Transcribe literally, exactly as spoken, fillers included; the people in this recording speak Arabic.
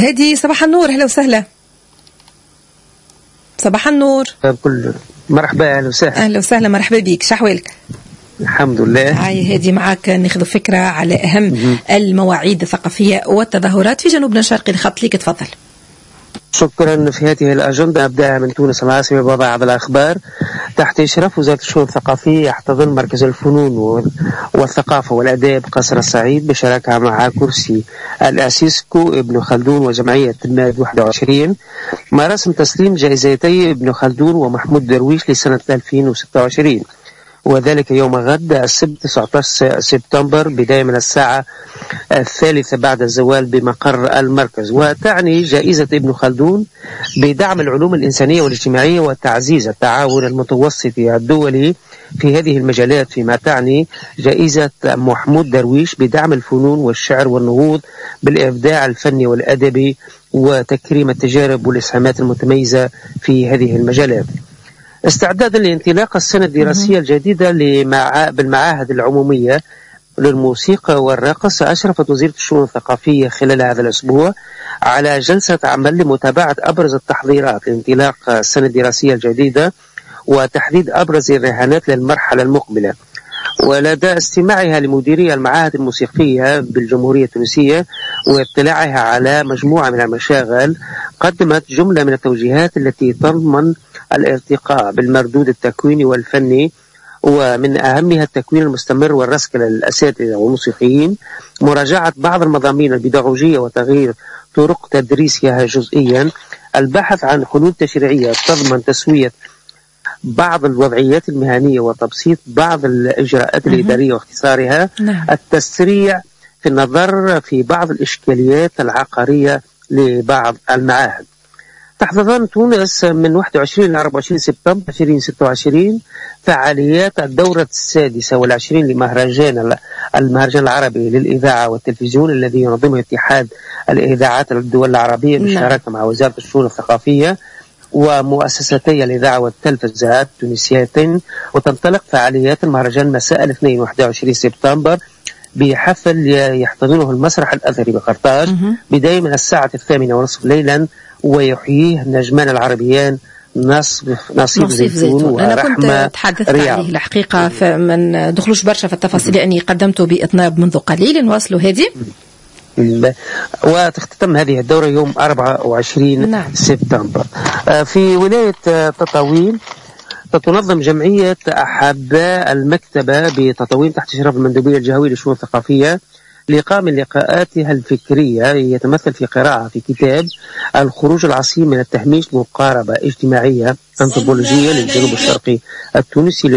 هادي صباح النور، اهلا وسهلا. صباح النور بكل مرحبا، اهلا وسهلا. اهلا وسهلا، مرحبا بك، شحوالك؟ الحمد لله. هاي هادي معك ناخذ فكرة على أهم المواعيد الثقافية والتظاهرات في جنوبنا الشرقي. الخط ليك، تفضل. شكرا. في هذه الأجندة أبدأ من تونس العاصمة ببعض الأخبار. تحت إشراف وزارة الشؤون الثقافية يحتضن مركز الفنون والثقافة والأداب قصر الصعيد بشراكة مع كرسي الأسيسكو ابن خلدون وجمعية تنمية واحد وعشرين مراسم تسليم جائزتي ابن خلدون ومحمود درويش لسنة ألفين وستة وعشرين، وذلك يوم غد السبت تسعة عشر سبتمبر بداية من الساعة الثالثة بعد الزوال بمقر المركز. وتعني جائزة ابن خلدون بدعم العلوم الإنسانية والاجتماعية وتعزيز التعاون المتوسطي الدولي في هذه المجالات، فيما تعني جائزة محمود درويش بدعم الفنون والشعر والنهوض بالإبداع الفني والأدبي وتكريم التجارب والإسهامات المتميزة في هذه المجالات. استعدادا لانطلاق السنة الدراسية الجديدة بالمعاهد العمومية للموسيقى والرقص، أشرفت وزيرة الشؤون الثقافية خلال هذا الأسبوع على جلسة عمل لمتابعة أبرز التحضيرات لانطلاق السنة الدراسية الجديدة وتحديد أبرز الرهانات للمرحلة المقبلة. ولدى استماعها لمديري المعاهد الموسيقية بالجمهورية التونسية واطلاعها على مجموعة من المشاغل، قدمت جملة من التوجيهات التي تضمن الارتقاء بالمردود التكويني والفني، ومن أهمها التكوين المستمر والرسك للأساتذة والموسيقيين، مراجعة بعض المضامين البيداغوجية وتغيير طرق تدريسها جزئيا، البحث عن حلول تشريعية تضمن تسوية بعض الوضعيات المهنية وتبسيط بعض الإجراءات الإدارية واختصارها، التسريع في النظر في بعض الإشكاليات العقارية لبعض المعاهد. تحتضن تونس من واحد وعشرين إلى أربعة وعشرين سبتمبر ألفين وستة وعشرين فعاليات الدورة السادسة والعشرين لمهرجان المهرجان العربي للإذاعة والتلفزيون الذي ينظمه اتحاد الإذاعات الدول العربية بالشراكة مع وزارة الشؤون الثقافية ومؤسستي الإذاعة والتلفزة التونسيتين. وتنطلق فعاليات المهرجان مساء الاثنين واحد وعشرين سبتمبر بحفل يحتضنه المسرح الأثري بقرطاج بداية من الساعة الثامنة ونصف ليلا، ويحييه النجمان العربيان نصيب, نصيب زيتون ورحمة. أنا كنت تحدثت عليه الحقيقة، فمن دخلوش برشا في التفاصيل لأني قدمته بإطناب منذ قليل. نواصلوا هذه. وتختتم هذه الدورة يوم أربعة وعشرين نعم. سبتمبر. في ولاية تطاوين تنظم جمعية أحباء المكتبة بتطاوين تحت إشراف المندوبية الجهوية للشؤون الثقافية لقاء من لقاءاتها الفكرية يتمثل في قراءة في كتاب الخروج العصيب من التهميش، مقاربة اجتماعية أنثروبولوجية للجنوب الشرقي التونسي